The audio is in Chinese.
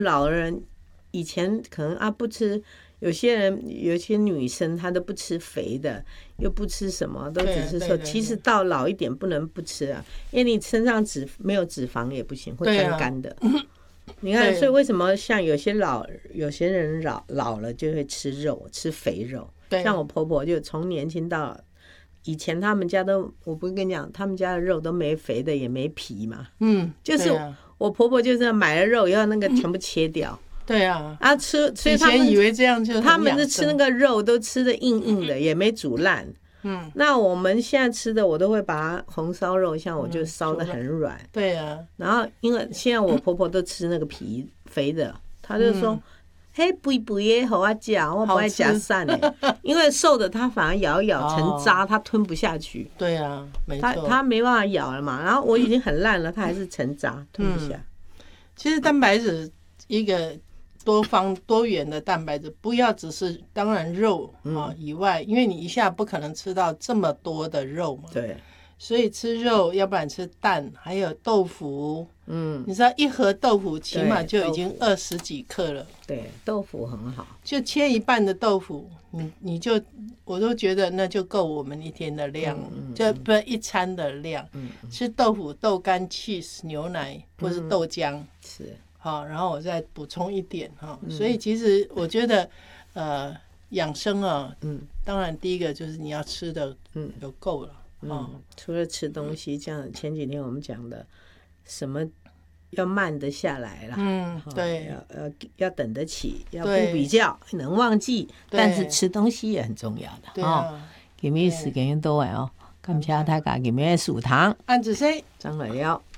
老人以前可能不吃，有些女生她都不吃肥的，又不吃什么，都只是说，其实到老一点不能不吃啊，因为你身上没有脂肪也不行，会干干的。你看，所以为什么像有些人老了就会吃肉，吃肥肉。像我婆婆就从年轻到以前，他们家我不是跟你讲，他们家的肉都没肥的，也没皮嘛。就是我婆婆就是买了肉以后，那个全部切掉。 对啊， 所以他们以为这样就他们是吃那个肉都吃的硬硬的，也没煮烂。那我们现在吃的，我都会把它红烧肉，像我就烧得很软。 对啊， 然后因为现在我婆婆都吃那个皮肥的，她就说：“嘿，肥的好啊夹，我不爱夹散的，因为瘦的她反而咬一咬成渣，她吞不下去。” 对啊，没错， 她没办法咬了嘛。然后我已经很烂了，她还是成渣，吞不下。 其实蛋白质一个多元的蛋白质，不要只是当然肉以外，因为你一下不可能吃到这么多的肉嘛。 对， 所以吃肉，要不然吃蛋，还有豆腐。你知道一盒豆腐起码就已经20几克了。 对，豆腐很好， 就切一半的豆腐，我都觉得那就够我们一天的量，就不一餐的量。吃豆腐、豆干、cheese、牛奶或是豆浆。 是。 好，然后我再补充一点所以其实我觉得养生当然第一个就是你要吃的有够了除了吃东西，像前几天我们讲的，什么要慢得下来啦， 对， 要等得起，要不比较，能忘记，但是吃东西也很重要的给你时间多哦，感谢大家给你的薯糖， 安子生， 张来了。